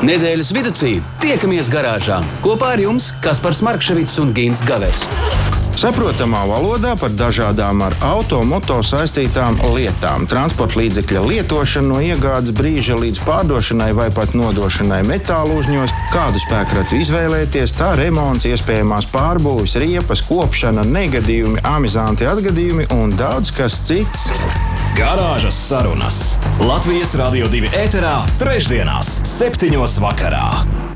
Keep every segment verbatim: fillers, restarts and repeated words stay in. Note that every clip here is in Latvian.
Nedēļas viducī tiekamies garāžā. Kopā ar jums Kaspars Markševics un Gins Gavers. Saprotamā valodā par dažādām ar auto, moto saistītām lietām. Transporta līdzekļa lietošanu no iegādes brīža līdz pārdošanai vai pat nodošanai metālu uzņos, kādu spēkratu izvēlēties, tā remonts, iespējamās pārbūves, riepas, kopšana, negadījumi, amizanti atgadījumi un daudz kas cits. Garāžas sarunas Latvijas Radio divi ēterā trešdienās septiņos vakarā.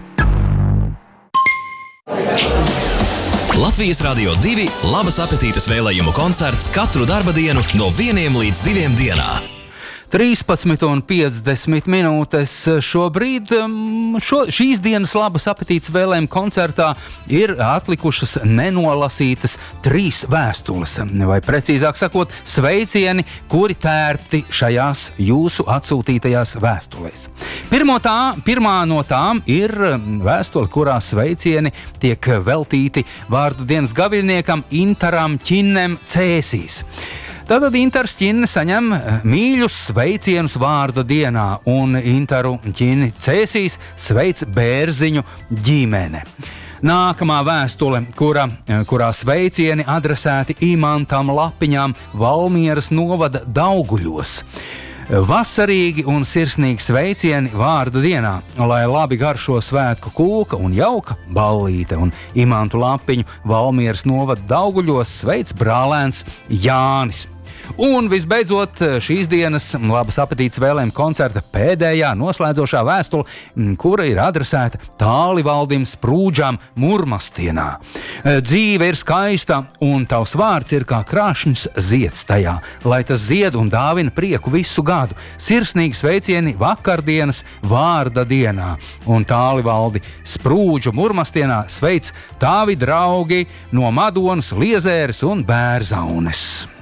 Latvijas Radio divi labas apetītes vēlējumu koncerts katru darba dienu no vieniem līdz diviem dienā. trīspadsmit un piecdesmit minūtes šobrīd. Šo, šīs dienas labas apetītes vēlējumu koncertā ir atlikušas nenolasītas trīs vēstules, vai precīzāk sakot, sveicieni, kuri tērpti šajās jūsu atsūtītajās vēstulēs. Pirmo tā, pirmā no tām ir vēstule, kurā sveicieni tiek veltīti vārdu dienas gaviļniekam Intaram Ķinnem Cēsīs. Tātad Intars Ķinne saņem mīļus sveicienus vārda dienā, un Intaru Ķinni Cēsīs sveic Bērziņu ģimene. Nākamā vēstule, kura, kurā sveicieni adresēti Imantam Lapiņām Valmieras novada Dauguļos. Vasarīgi un sirsnīgi sveicieni vārda dienā, lai labi garšo svētku kūka un jauka ballīte, un Imantu Lapiņu Valmieras novada Dauguļos sveic brālēns Jānis. Un visbeidzot šīs dienas labas apetītes vēlējumu koncerta pēdējā noslēdzošā vēstule, kura ir adresēta Tālivaldim Sprūdžam Murmastienā. Dzīve ir skaista un tavs vārds ir kā krāšņs zieds tajā, lai tas zied un dāvina prieku visu gadu. Sirsnīgi sveicieni vakardienas vārda dienā, un Tālivaldi Sprūdžu Murmastienā sveic tavi draugi no Madonas, Liezēras un Bērzaunes.